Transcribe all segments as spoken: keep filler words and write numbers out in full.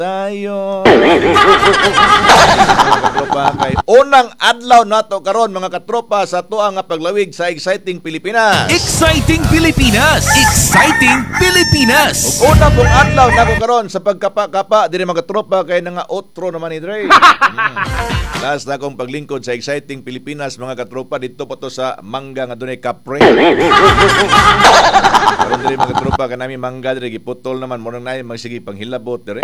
tayo. Katropa, kay unang adlaw nato karon mga katropa sa tuang nga paglawig sa Exciting Pilipinas. Exciting Pilipinas! Exciting Pilipinas! Ug una pong adlaw nako karon sa pagkapa-kapa diri mga katropa kay nga outro naman ni Dre. Hmm. Last na akong paglingkod sa Exciting Pilipinas mga katropa dito pa to sa Mangga nga dunay kapre. Karon diri mga katropa kanami mangga diri giputol naman mo nang nay magsige panghilabot diri.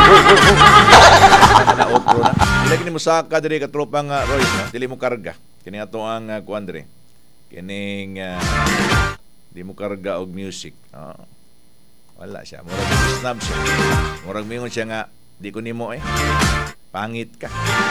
Na outro na. Dili kini mo saka diri katropa nga Royce, no? Dili mo karga. Kini ato ang uh, kuan diri. Kining uh, di mo karga og music. Oh. Wala siya. Murag snub siya. Murag mingon siya nga di ko nimo eh. Pangit ka.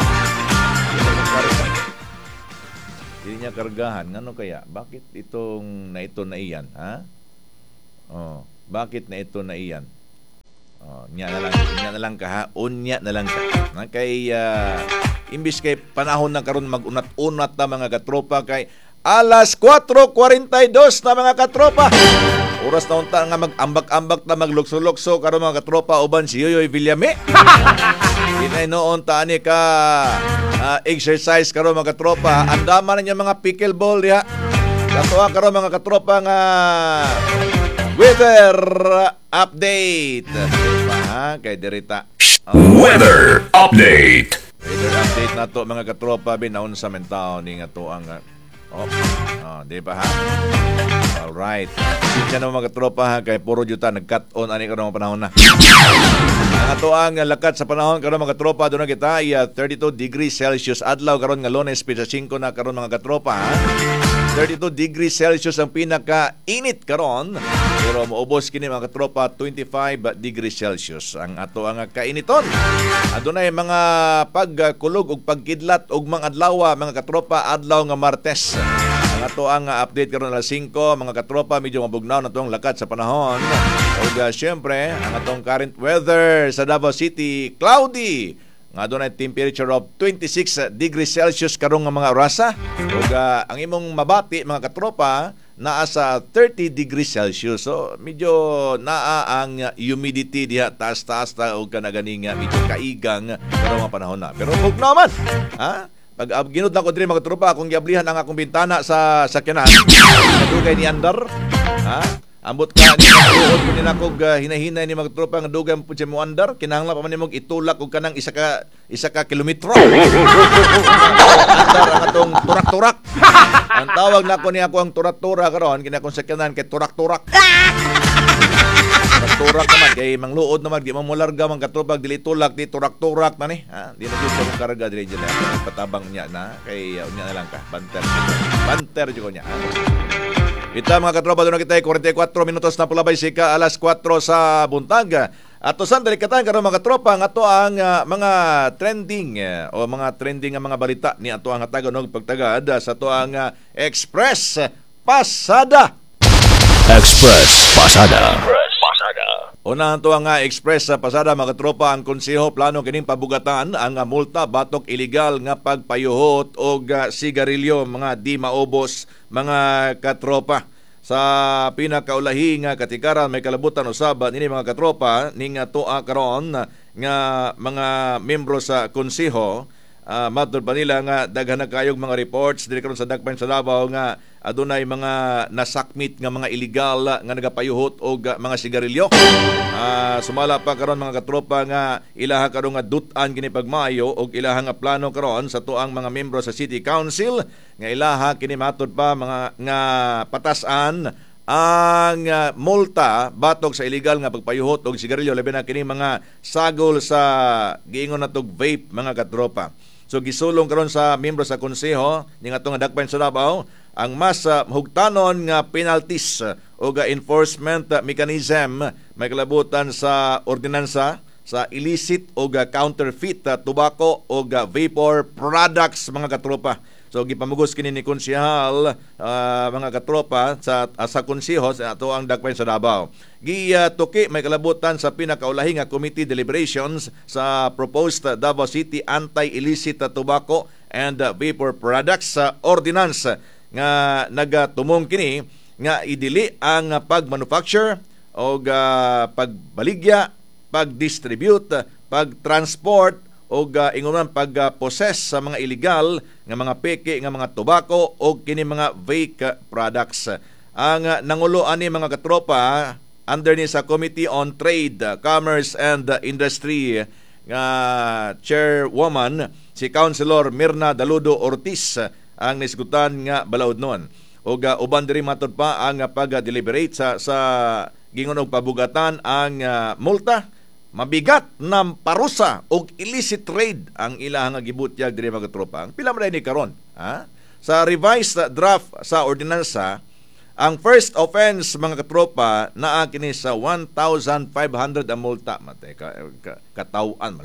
Hindi niya kargahan. Ano kaya? Bakit itong na ito na iyan? Ha? Oh, bakit na ito na iyan? Oh, nya na lang, nya na lang ka ha. Unya na lang ka. Na kay uh, imbis kay panahon na karon mag-unat-unat na mga katropa kay alas kwatro kuwarenta y dos na mga katropa. Oras na unta nga mag-ambak-ambak na maglukso-lukso karon mga katropa uban si Yoyoy Villame. Inay noon taani ka uh, exercise karon mga katropa. Andaman na niya mga pickleball diha. Katuwa karon mga katropa nga weather update. Diba ha? Kay dirita. Oh. Weather update. Weather update na to mga katropa binaon sa mentaw ni nga to ang oh, oh di ba ha? Alright. Sige na mga katropa ha kay puro juta nag-cut on ani karon panahon na. Ang ato ang lakat sa panahon karon mga katropa do na kita ay uh, thirty-two degrees Celsius adlaw karon nga Lunes pizza five na karon mga katropa ha. thirty-two degrees Celsius ang pinaka-init karon pero maubos kini mga katropa twenty-five degrees Celsius ang ato ang kainiton. Adunay mga pagkulog ug pagkidlat ug mga adlaw mga katropa adlaw nga Martes. Ang ato ang update karon alas five mga katropa medyo mabugnaw na tong lakat sa panahon. Ug uh, syempre ang atong current weather sa Davao City cloudy. Nga doon ay temperature of twenty-six degrees Celsius karong nga mga orasa. Ug uh, ang imong mabati mga katropa naa sa thirty degrees Celsius. So medyo naa ang humidity diha taas-taas ta og kanaganing medyo kaigang karong nga panahon na. Pero ug naman, ha? Pag uh, ginud na ko diri mga katropa akong giablihan ang akong bintana sa sakyanan. Kadugay ni andar, ha? Ambot ka ni tuod ko nila kog uh, hinahinay ni mga tropa nga dugang pud mo andar kinahanglan pa man nimo itulak og kanang isa ka isa ka kilometro. Andar ang atong turak-turak. Ang tawag nako ni ako ang turak-turak karon kini akong sakyanan kay turak-turak. Turak naman kay mangluod naman di mo mularga man katropa dili tulak di turak-turak na ni. Ha, di na gyud ko karga diri dyan patabang niya na kay uh, unya na lang ka banter. Banter jud ko niya. Ita mga katropa doon na kita forty-four minutos na pulabay sika alas kwatro sa buntag. At to sandali katan karon mga katropa nga to ang uh, mga trending uh, o mga trending nga mga balita ni ato ang hatagon og pagtagad sa to ang uh, Express Pasada. Express Pasada. Una to ang uh, Express Pasada mga katropa ang konseho plano kining pabugatan ang uh, multa batok illegal nga pagpayuhot og uh, sigarilyo mga di maubos mga katropa. Sa pinakaulahi nga katikaran may kalabutan usab nini mga katropa ning tuwa karon nga mga membro sa konseho. Uh, matud pa nila nga daghan na kayog mga reports diri karon sa Dakpan sa Davao nga adunay mga nasakmit nga mga illegal nga nagapayuhot og uh, mga sigarilyo. Uh, sumala pa karon mga katropa nga ilaha karon nga dutan kini pagmayo og ilaha nga plano karon sa tuang mga membro sa City Council nga ilaha kini matud pa mga nga patasan ang uh, multa batok sa illegal nga pagpayuhot og sigarilyo labi na kini mga sagol sa giingon natog vape mga katropa. So gisulong karon sa membro sa konseho ning atong Dakpan sa Davao ang mas uh, hugtanon nga penalties uh, o ga enforcement uh, mechanism may kalabutan sa ordinansa sa illicit o ga counterfeit uh, tobacco o ga vapor products mga katropa. So gipamugos kini ni konsehal uh, mga katropa sa uh, sa konseho sa ato ang Dakpan sa Davao. Gi uh, tuki may kalabutan sa pinakaulahi nga committee deliberations sa proposed uh, Davao City Anti-Illicit Tobacco and uh, Vapor Products sa uh, ordinance nga nagatumong kini nga idili ang uh, pag-manufacture o uh, pagbaligya, pag-distribute, pag-transport o uh, ingon pag-possess sa mga illegal nga mga peke nga mga tobacco o kini mga vape products. Ang uh, nangulo ani mga katropa under ni sa Committee on Trade, Commerce and Industry nga chairwoman si Councilor Mirna Daludo Ortiz ang nisgutan nga balaod noon. O uh, uban diri matud pa ang uh, pag-deliberate sa sa gingon og pabugatan ang uh, multa mabigat na parusa o illicit trade ang ilang nga gibutyag diri mga katropa. Ang pila man ni karon, ha? Sa revised draft sa ordinansa, ang first offense mga katropa naa kini sa one thousand five hundred ang multa matay ka, ka katawan man.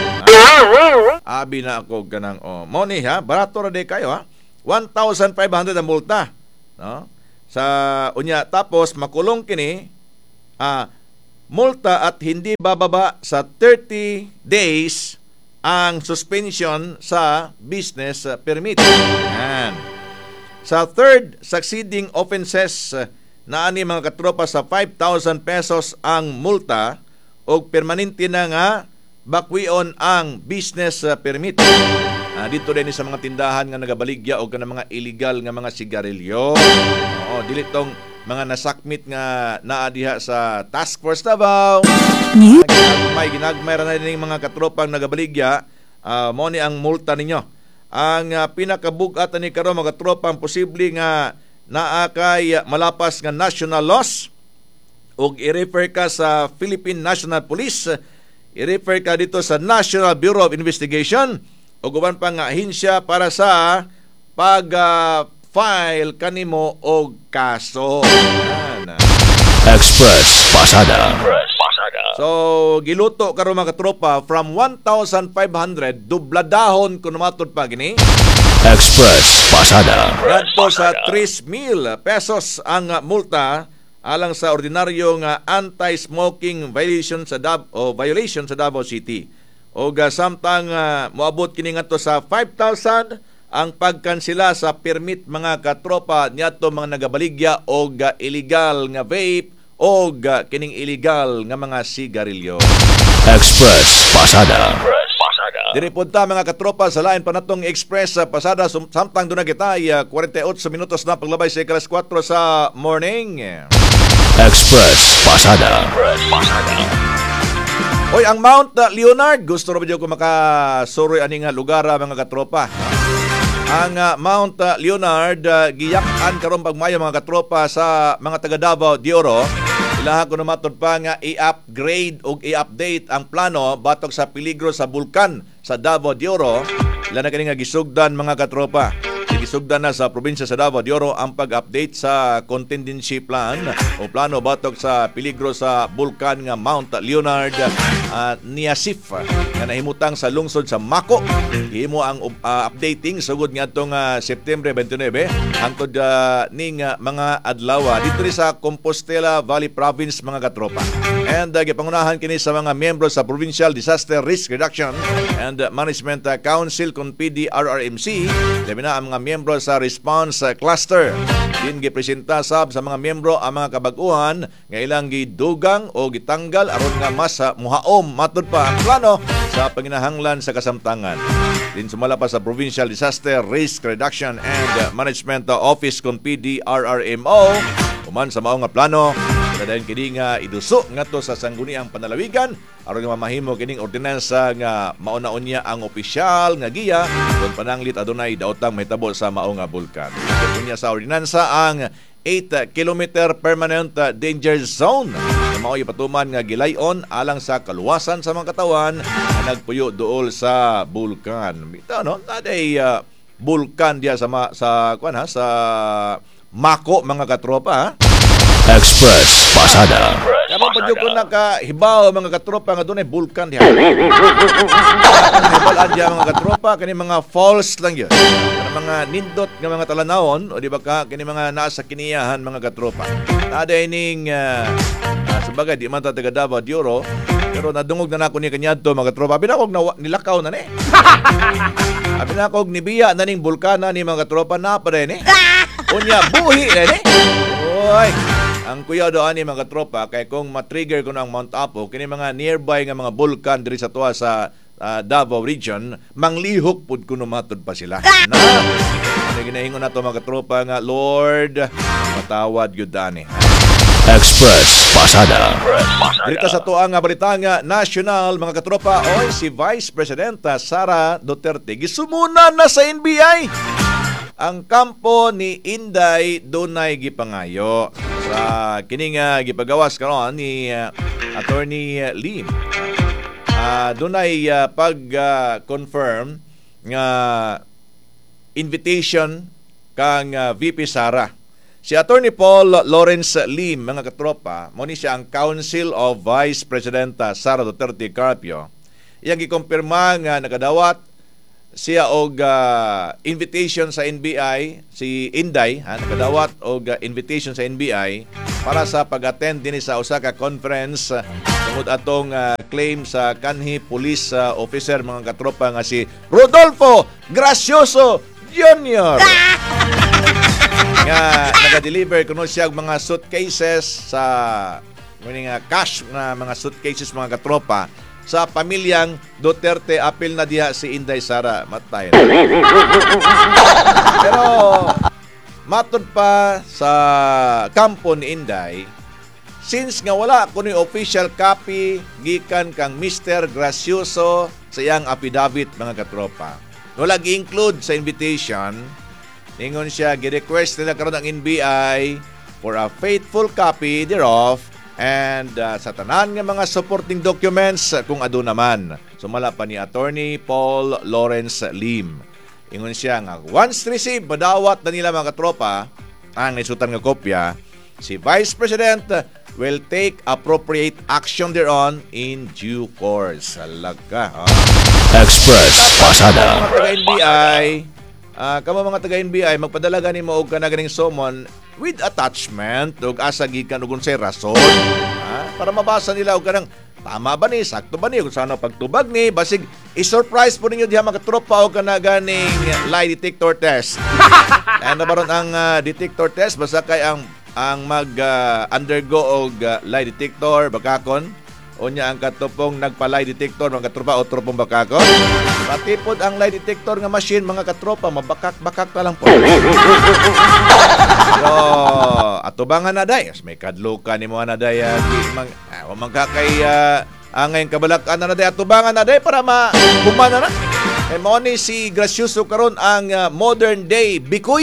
Abi na ako ganang oh, mo ni ha, barato ra day kayo ha. one thousand five hundred ang multa, no? Sa unya tapos makulong kini ah multa at hindi bababa sa thirty days ang suspension sa business permit. Yan. Sa third succeeding offenses na ani mga katropa sa five thousand pesos ang multa o permanente na nga bakwion ang business permit. Ah, dito din sa mga tindahan nga nagabaligya o kanang mga illegal nga mga sigarilyo. Oo, dili tong mga nasakmit nga naa diha sa Task Force Davao. May ginagmay ra na ning mga katropang nagabaligya, uh, mo ni ang multa ninyo. Ang uh, pinakabugat ni karon mga katropang posible nga naa kay malapas nga national laws ug i-refer ka sa Philippine National Police, i-refer ka dito sa National Bureau of Investigation ug uban pa nga ahensya para sa pag uh, file kanimo og kaso. Yan. Express Pasada. So, giluto karon mga katropa from one thousand five hundred dubladahon kun matod pa gini. Express Pasada. Ngadto sa three mil pesos ang multa alang sa ordinaryo nga anti-smoking violation sa Dab o violation sa Davao City. O ga samtang uh, moabot kini ngadto sa five thousand ang pagkansela sa permit mga katropa niadto mga nagabaligya og uh, illegal nga vape o uh, kining illegal nga mga sigarilyo. Express Pasada. Diri punta mga katropa sa lain pa natong Express Pasada samtang doon na kita ay uh, forty-eight minutos na paglabay sa ikalas four sa morning. Express Pasada. Oy, ang Mount Leonard gusto ra ba ko makasuroy ani nga lugar mga katropa. Ang uh, Mount uh, Leonard uh, giyak-an karon pagmayo mga katropa sa mga taga Davao de Oro. Ilaha ko namatod pa nga i-upgrade o i-update ang plano batok sa peligro sa bulkan sa Davao de Oro. Ila na kini nga gisugdan mga katropa. Gisugdan na sa probinsya sa Davao de Oro ang pag-update sa contingency plan o plano batok sa peligro sa bulkan nga Mount Leonard uh, Niasif nga nahimutang sa lungsod sa Mako. Himo ang uh, updating sugod nga atong uh, September twenty-nine hangtod uh, ning uh, mga adlaw dito sa Compostela Valley Province mga katropa. And uh, gipangunahan kini sa mga miyembro sa Provincial Disaster Risk Reduction and Management Council kon P D R R M C, labi na ang mga miyembro sa Response Cluster. Din gipresenta sab sa mga miyembro ang mga kabag-uhan nga ilang gidugang o gitanggal aron nga mas uh, muhaom matud pa ang plano sa panginahanglan sa kasamtangan. Din sumala pa sa Provincial Disaster Risk Reduction and Management Office kon P D R R M O human sa mao nga plano dahil kini nga iduso ngadto sa sangguniang panalawigan aron nga mamahimo kining ordinansa nga mauna-on niya ang opisyal nga giya kung pananglit adunay daotang mahitabo sa mao nga bulkan. Kunya sa ordinansa ang eight kilometer permanent danger zone na mao ipatuman nga gilayon alang sa kaluwasan sa mga katawan na nagpuyo duol sa bulkan. Bitaw no, naday uh, bulkan dia sa ma, sa kuan ha sa Mako mga katropa ha. Express Pasada. Kamo pa jud ko nakahibaw mga katropa nga dunay bulkan diha. Hibalan diha mga katropa kani mga falls lang yun. Mga nindot nga mga talanawon o di ba ka kini mga nasa kiniyahan mga katropa. Aday ning uh, uh, sabagay di man ta taga Davao de Oro pero nadungog na nako ni kanyadto mga katropa. Binakog na nilakaw na ni. Abi na kog nibiya na ning bulkana ni mga katropa na pa din eh. Unya buhi na ni. Oy. Ang kuya do ani mga tropa kay kung ma-trigger ko ng Mount Apo kini mga nearby nga mga bulkan diri sa tuwa sa uh, Davao region, manglihok pud kuno matod pa sila. Na. Ano ginahingon nato mga tropa nga Lord, matawad gyud ani. Express Pasada. Dito sa tuang nga balita nga national mga katropa, oy si Vice Presidenta Sara Duterte gisumuna na sa N B I. Ang kampo ni Inday dunay gipangayo sa kini nga gipagawas karon ni uh, Attorney Lim. Uh, dunay uh, pag-confirm uh, nga invitation kang uh, V P Sara. Si Attorney Paul Lawrence Lim, mga katropa, mo ni siya ang Council of Vice Presidenta Sara Duterte Carpio. Iyang gikumpirma nga nakadawat siya og uh, invitation sa N B I, si Inday, ha, nakadawat og uh, invitation sa N B I para sa pag-attend din sa usa ka conference uh, tungod atong uh, claim sa kanhi police uh, officer mga katropa nga si Rodolfo Gracioso Junior nga naga-deliver kuno siya og mga suitcases sa meaning uh, cash na mga suitcases mga katropa sa pamilyang Duterte. Apil na diha si Inday Sara matay. Pero matod pa sa kampo ni Inday, since nga wala kuno official copy gikan kang Mister Gracioso sa iyang affidavit mga katropa, wala gi-include sa invitation. Ningon siya, gi-request nila karon ang N B I for a faithful copy thereof and uh, sa tanan nga mga supporting documents kung ado naman. Sumala pa ni Attorney Paul Lawrence Lim. Ingon siya nga, once received, madawat na nila mga katropa ang isutan nga kopya, si Vice President will take appropriate action thereon in due course. Salaga. Oh. Express Pasada. Mga taga-N B I, Uh, kamo mga taga-N B I, magpadala gani mo og kanaganing summon with attachment og asa gikan ug unsay rason, ha? Para mabasa nila og kanang tama ba ni, sakto ba ni, kung saan pagtubag ni, basig i-surprise po ninyo diha mga tropa og kanaganing lie detector test. Ano ba ron ang uh, detector test? Basta kay ang ang mag uh, undergo og uh, lie detector bakakon. Unya ang katupong nagpa-lie detector mga katropa o tropong bakakon. Matipod ang lie detector nga machine mga katropa, mabakak-bakak ta lang po. So, atubangan na day. May kadluka ni mo na day. Uh, mang, ah, magkakay uh, angay kabalakan na day. Atubangan na day para ma-humana na. Eh, mo ni si Gracioso karon ang uh, modern day bikoy.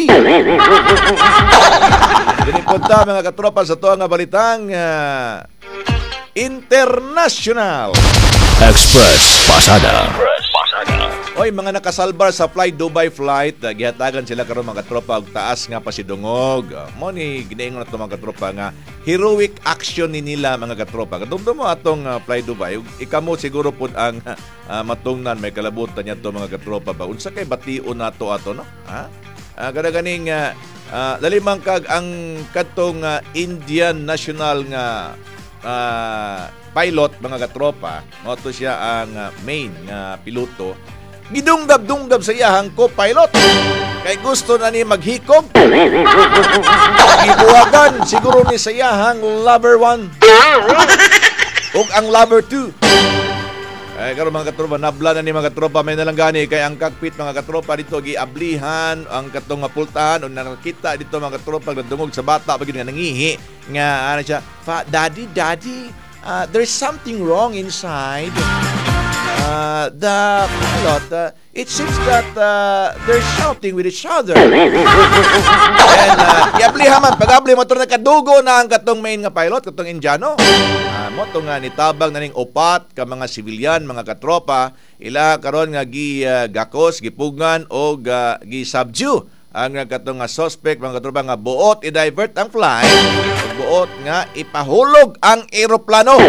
Dinipunta mga katropa sa to nga balitang uh, international. Express Pasada. Oy, mga nakasalbar sa Fly Dubai flight, uh, gihatagan sila karon mga katropa og taas nga pasidungog. Uh, mo ni ginaingon nato mga katropa nga heroic action ni nila mga katropa. Kadumdum mo atong uh, Fly Dubai, ikamo siguro pud ang uh, matungnan may kalabutan niya to mga katropa ba. Unsa kay bation nato ato no? Ha? Uh, kada ganing uh, uh, lalimang kag ang kadtong uh, Indian national nga Uh, pilot mga katropa, mo to siya ang uh, main nga uh, piloto. Gidunggab-dunggab sa iyahang co-pilot kay gusto na ni maghikog. Gibuwagan siguro ni sa iyahang lover one ug ang lover two. Ay karon mga katropa, nabla na ni mga katropa may nalanggani kay ang cockpit mga katropa dito giablihan ang katong nga pultahan o nakita dito mga katropa nagdungog sa bata pag nga nangihi nga ano siya, Fa, daddy daddy uh, there's something wrong inside uh, the pilot uh, it seems that uh, they're shouting with each other. And uh, iablihan man pag-abli mo to nakadugo na ang katong main nga pilot katong Indiano. Uh, mo to nga nitabang na ning upat ka mga sibilyan mga katropa ila karon nga gi uh, gakos gipugngan o uh, gi subdue ang katong nga suspect mga katropa nga buot i-divert ang flight buot nga ipahulog ang eroplano.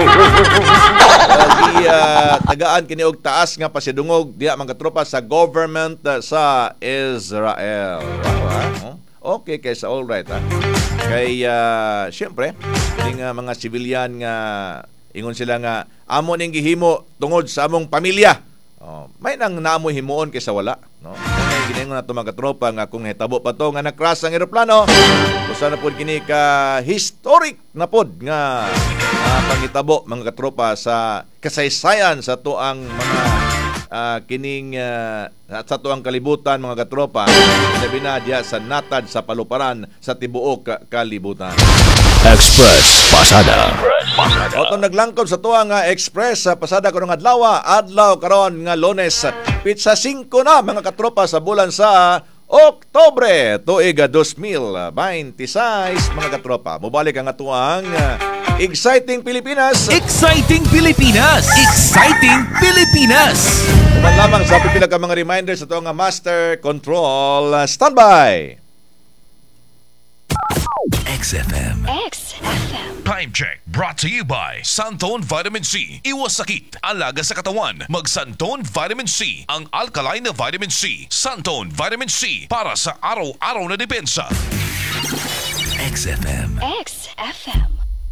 Gi uh, tagaan kini og taas nga pasidungog diha mga katropa sa government uh, sa Israel. Wow, okay kay sa all right ha. Kay uh, syempre ning uh, mga sibilyan nga ingon sila nga amo ning gihimo tungod sa among pamilya. Oh, may nang naamoy himuon kaysa wala, no? May giningon nato mga katropa nga kung hitabo pa to nga nakras ang eroplano, usa na pod kini ka historic na pod nga uh, panghitabo mga katropa sa kasaysayan sa tuang mga uh, kining uh, sa tuang kalibutan mga katropa, labi na diya sa natad sa paluparan sa tibuok kalibutan. Express Pasada. Otong naglangkob sa tuwa nga Express sa pasada karong adlaw, adlaw karon nga Lunes, pitsa singko na mga katropa sa bulan sa Oktubre tuig dos mil veintiséis mga katropa. Mubalik ang atuang uh, Exciting Pilipinas. Exciting Pilipinas! Exciting Pilipinas! Kuman lamang sa pipila ka mga reminders sa tuwa nga Master Control uh, standby. X F M. X F M. Time check brought to you by Santon Vitamin C. Iwas sakit, alaga sa katawan. Mag Santon Vitamin C. Ang alkaline na vitamin C. Santon Vitamin C para sa araw-araw na depensa. X F M. X F M.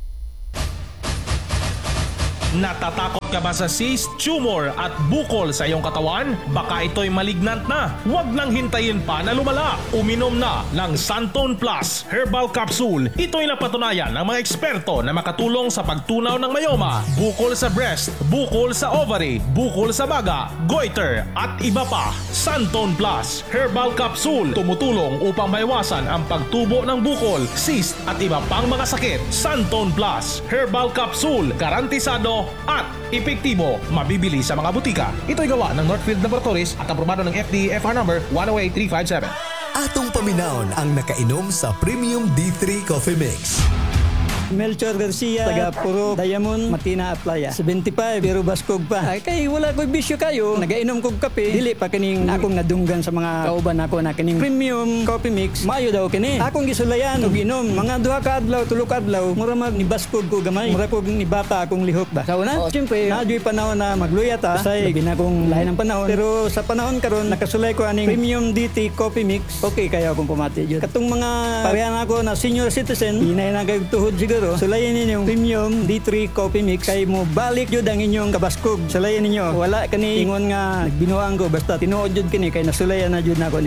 Natatakot ka ba sa cyst, tumor at bukol sa iyong katawan? Baka ito'y malignant na. Huwag nang hintayin pa na lumala. Uminom na ng Santon Plus Herbal Capsule. Ito'y napatunayan ng mga eksperto na makatulong sa pagtunaw ng mayoma, bukol sa breast, bukol sa ovary, bukol sa baga, goiter at iba pa. Santon Plus Herbal Capsule tumutulong upang maiwasan ang pagtubo ng bukol, cyst at iba pang mga sakit. Santon Plus Herbal Capsule, garantisado at epektibo, mabibili sa mga butika. Ito'y gawa ng Northfield Laboratories at aprobado ng F D A F R number one oh eight three five seven. Atong paminaon ang nakainom sa Premium D three Coffee Mix. Melchor Garcia, taga Puro Diamond, Matina Aplaya. seventy-five, pero baskog pa. Ay, kay wala ko'y bisyo kayo. Nagainom kong kape. Dili pa kining akong nadunggan sa mga kauban ako na kining Premium Coffee Mix. Mayo daw kini. Akong gisulayan, ug inom. Mga duha ka adlaw, tulo ka adlaw. Mura mag ni baskog ko gamay. Mura ko ni bata akong lihok ba. Sa una, siyempre, nadyo'y panahon na magluya ta. Say, labi na kong lain ng panahon. Pero sa panahon karon nakasulay ko aning Premium D T Coffee Mix. Okay kaya akong pumati jud. Katong mga parehan ako na senior citizen, hinay na kay tuhod siguro. Sulayan ninyo Premium D three Coffee Mix kay mo balik jud ang inyong kabaskog. Sulayan ninyo. Wala kani ingon nga nagbinuang ko basta tinuod jud kini kay nasulayan na jud nako ni.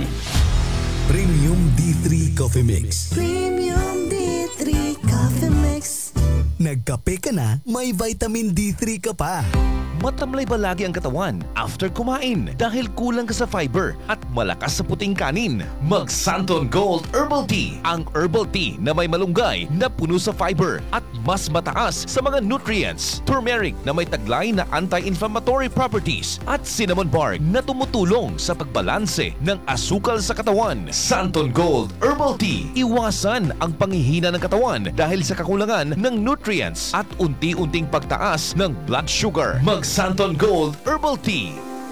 Premium D three Coffee Mix. Premium D three Coffee Mix. Nagkape ka na, may vitamin D three ka pa. Matamlay ba lagi ang katawan after kumain dahil kulang ka sa fiber at malakas sa puting kanin? Mag Santon Gold Herbal Tea. Ang herbal tea na may malunggay na puno sa fiber at mas mataas sa mga nutrients. Turmeric na may taglay na anti-inflammatory properties at cinnamon bark na tumutulong sa pagbalanse ng asukal sa katawan. Santon Gold Herbal Tea. Iwasan ang panghihina ng katawan dahil sa kakulangan ng nutrients at unti-unting pagtaas ng blood sugar. Mag Santon Gold Herbal Tea.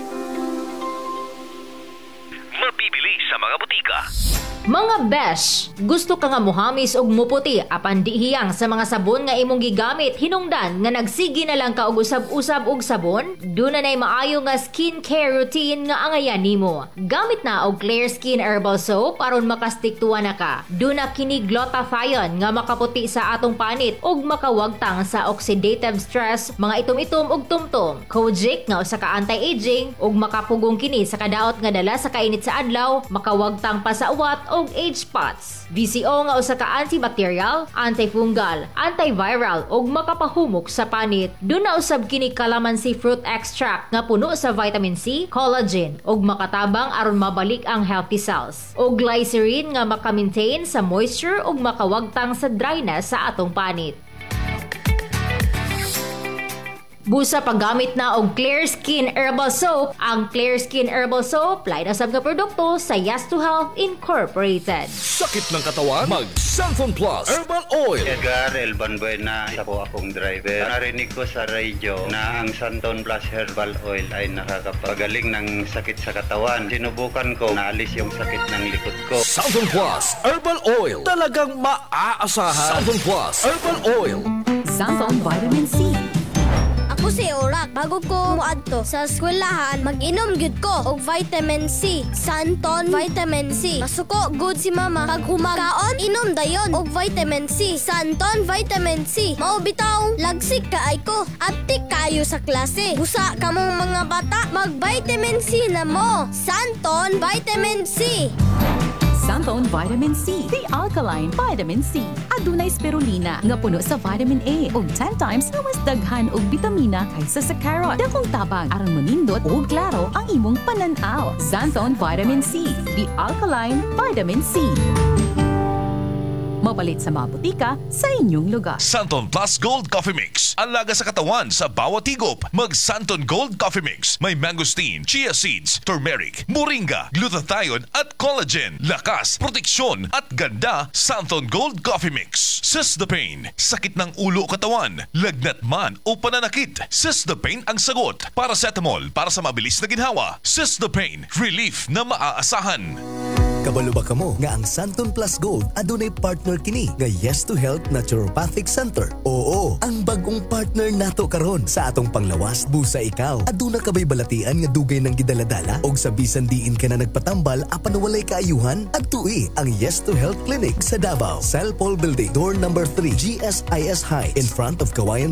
Mabibili sa mga butika. Mga besh, gusto ka nga muhamis og muputi apan di hiyang sa mga sabon nga imong gigamit hinungdan nga nagsigi na lang ka og usab-usab og sabon? Duna nay maayo nga skincare routine nga angayan nimo. Gamit na og Clear Skin Herbal Soap aron makastiktuwa na ka. Duna kini glutathione nga makaputi sa atong panit ug makawagtang sa oxidative stress, mga itom-itom ug tumtom. Kojic nga usa ka anti-aging ug makapugong kini sa kadaot nga dala sa kainit sa adlaw, makawagtang pa sa uwat og age spots. B C O nga usa ka antibacterial, antifungal, antiviral ug makapahumok sa panit. Duna usab kini calamansi fruit extract nga puno sa vitamin C, collagen ug makatabang aron mabalik ang healthy cells. Og glycerin nga maka-maintain sa moisture ug makawagtang sa dryness sa atong panit. Busa paggamit na og Clear Skin Herbal Soap. Ang Clear Skin Herbal Soap lain usab nga produkto sa Yasto Health Incorporated. Sakit ng katawan? Mag Santon Plus Herbal Oil. Edgar Elban Buena, isa po akong driver. Narinig ko sa radyo na ang Santon Plus Herbal Oil ay nakakapagaling ng sakit sa katawan. Sinubukan ko, naalis yung sakit ng likod ko. Santon Plus Herbal Oil. Talagang maaasahan. Santon Plus Herbal Oil. Santon Vitamin C. Ako si Orak. Bago ko muadto sa eskwelahan, mag-inom gyud ko og vitamin C. Santon Vitamin C. Masuko good si mama. Pag humagaon, inom dayon og vitamin C. Santon Vitamin C. Mao bitaw lagsik kaay ko. Aptik kayo sa klase. Busa kamong mga bata, mag-vitamin C na mo. Santon Vitamin C. Santon Vitamin C, the alkaline vitamin C. Adunay spirulina nga puno sa vitamin A ug ten times nga mas daghan og bitamina kaysa sa carrot. Dakong tabang aron manindot ug klaro ang imong panan-aw. Santon Vitamin C, the alkaline vitamin C. Mabalit sa mga butika sa inyong lugar. Santon Plus Gold Coffee Mix. Ang laga sa katawan sa bawat higop. Mag Santon Gold Coffee Mix. May mangosteen, chia seeds, turmeric, moringa, glutathione at collagen. Lakas, proteksyon at ganda. Santon Gold Coffee Mix. Sis the pain. Sakit ng ulo o katawan. Lagnat man o pananakit. Sis the pain ang sagot. Paracetamol para sa mabilis na ginhawa. Sis the pain. Relief na maaasahan. Kabalo ba kamo nga ang Santon Plus Gold adunay partner kini nga Yes to Health Naturopathic Center? Oo, ang bagong partner nato karon sa atong panglawas busa ikaw. Aduna ka ba'y balatian nga dugay ng gidaladala og sa bisan diin ka na nagpatambal apan walay kaayuhan? Adtui ang Yes to Health Clinic sa Davao, Cell Paul Building, door number three, G S I S Heights, in front of Kawayan